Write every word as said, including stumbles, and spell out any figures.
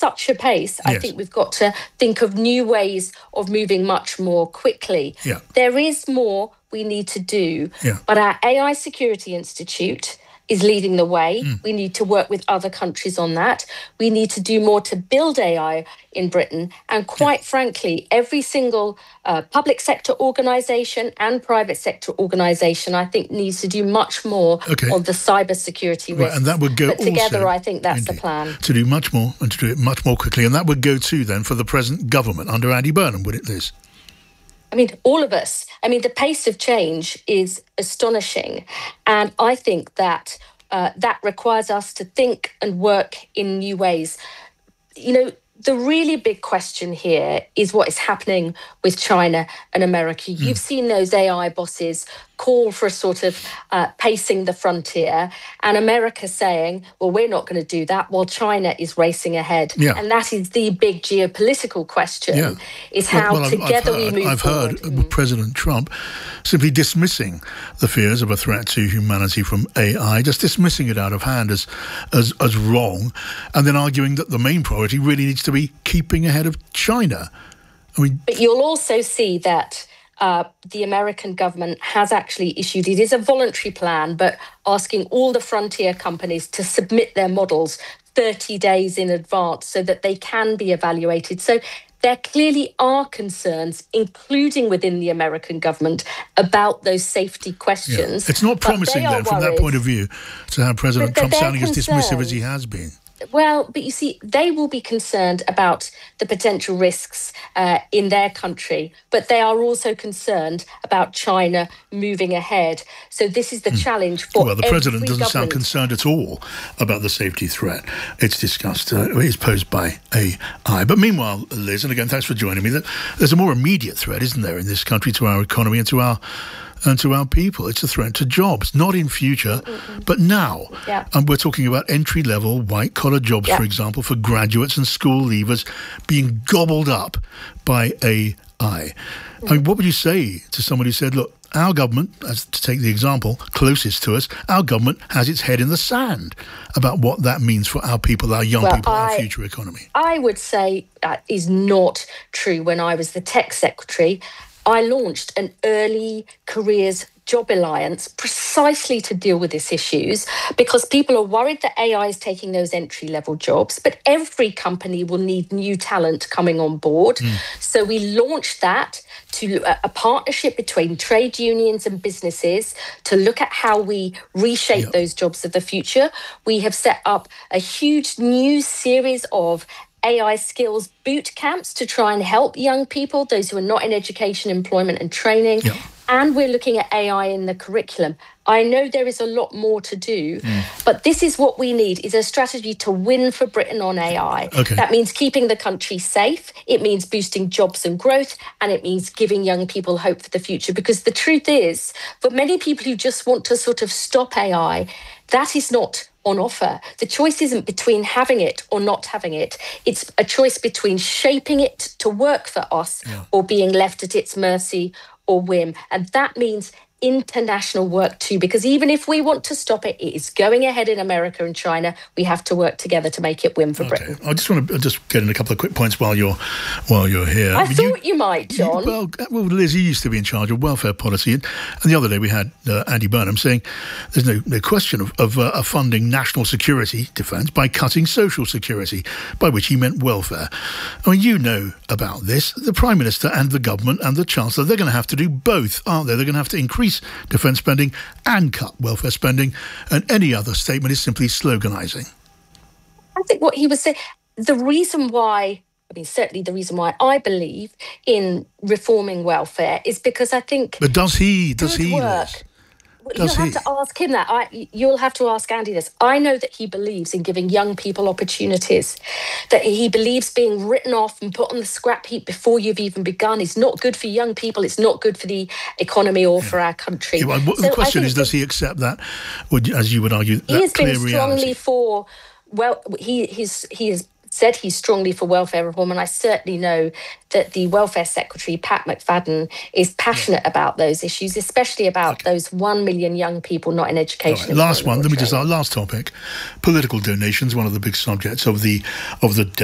such a pace, I Yes. think we've got to think of new ways of moving much more quickly. Yeah. There is more we need to do, Yeah. but our A I Security Institute is leading the way. Mm. We need to work with other countries on that. We need to do more to build A I in Britain. And quite yeah. frankly, every single uh, public sector organisation and private sector organisation, I think, needs to do much more okay. on the cyber security risks. Right, and that would go but together, also, I think that's indeed, the plan. To do much more and to do it much more quickly. And that would go too, then, for the present government under Andy Burnham, would it, Liz? I mean, all of us. I mean, the pace of change is astonishing. And I think that uh, that requires us to think and work in new ways. You know, the really big question here is what is happening with China and America. Mm. You've seen those A I bosses call for a sort of uh, pacing the frontier, and America saying, well, we're not going to do that, while China is racing ahead. Yeah. And that is the big geopolitical question, yeah. is how well, well, together I've heard, we move I've forward. heard mm. President Trump simply dismissing the fears of a threat to humanity from A I, just dismissing it out of hand as, as, as wrong, and then arguing that the main priority really needs to be keeping ahead of China. I mean, but you'll also see that Uh, the American government has actually issued, it is a voluntary plan, but asking all the frontier companies to submit their models thirty days in advance so that they can be evaluated. So there clearly are concerns, including within the American government, about those safety questions. Yeah. It's not promising then, from that point of view, to have President Trump sounding as dismissive as he has been. Well, but you see, they will be concerned about the potential risks uh, in their country, but they are also concerned about China moving ahead. So this is the mm. challenge for Well, the president doesn't government. sound concerned at all about the safety threat. It's discussed, uh, it's posed by A I. But meanwhile, Liz, and again, thanks for joining me, that there's a more immediate threat, isn't there, in this country to our economy and to our and to our people. It's a threat to jobs, not in future, Mm-mm. but now. Yeah. And we're talking about entry-level, white-collar jobs, yeah. for example, for graduates and school leavers being gobbled up by A I. Mm. I mean, what would you say to someone who said, look, our government, as to take the example closest to us, our government has its head in the sand about what that means for our people, our young well, people, I, our future economy? I would say that is not true. When I was the tech secretary, I launched an early careers job alliance precisely to deal with these issues, because people are worried that A I is taking those entry-level jobs, but every company will need new talent coming on board. Mm. So we launched that to a, a partnership between trade unions and businesses to look at how we reshape yep. those jobs of the future. We have set up a huge new series of A I skills boot camps to try and help young people, those who are not in education, employment and training. Yeah. And we're looking at A I in the curriculum. I know there is a lot more to do, mm. but this is what we need, is a strategy to win for Britain on A I. Okay. That means keeping the country safe, it means boosting jobs and growth, and it means giving young people hope for the future. Because the truth is, for many people who just want to sort of stop A I, that is not on offer. The choice isn't between having it or not having it. It's a choice between shaping it to work for us yeah. or being left at its mercy or whim. And that means international work too, because even if we want to stop it, it is going ahead in America and China. We have to work together to make it win for okay. Britain. I just want to just get in a couple of quick points while you're while you're here. I, I mean, thought you, you might, John. You, well, well, Liz, you used to be in charge of welfare policy, and, and the other day we had uh, Andy Burnham saying there's no, no question of, of uh, funding national security defence by cutting social security, by which he meant welfare. I mean, you know about this. The Prime Minister and the government and the Chancellor, they're going to have to do both, aren't they? They're going to have to increase defence spending and cut welfare spending, and any other statement is simply sloganising. I think what he was saying, the reason why, I mean, certainly the reason why I believe in reforming welfare is because I think... But does he, does he, work, Liz? You'll Does have he? to ask him that. I, you'll have to ask Andy this. I know that he believes in giving young people opportunities, that he believes being written off and put on the scrap heap before you've even begun is not good for young people. It's not good for the economy or yeah. for our country. Yeah, well, so the question is, does he accept that, would, as you would argue, that he has clear been strongly reality? for, well, he, he's, he is said he's strongly for welfare reform, and I certainly know that the Welfare Secretary, Pat McFadden, is passionate yeah. about those issues, especially about okay. those one million young people not in education. Right. Last one, let me just, our last topic, political donations, one of the big subjects of the of the